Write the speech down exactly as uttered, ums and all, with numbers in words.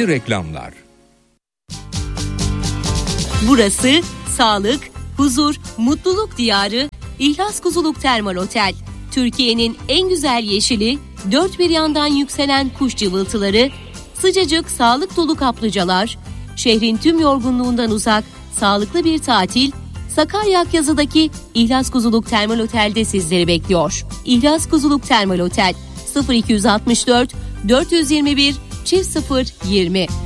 İçindeki reklamlar. Burası sağlık, huzur, mutluluk diyarı İhlas Kuzuluk Termal Otel. Türkiye'nin en güzel yeşili, dört bir yandan yükselen kuş cıvıltıları, sıcacık sağlık dolu kaplıcalar, şehrin tüm yorgunluğundan uzak, sağlıklı bir tatil, Sakarya Akyazı'daki İhlas Kuzuluk Termal Otel'de sizleri bekliyor. İhlas Kuzuluk Termal Otel sıfır iki altı dört dört yüz yirmi bir çift sıfır yirmi.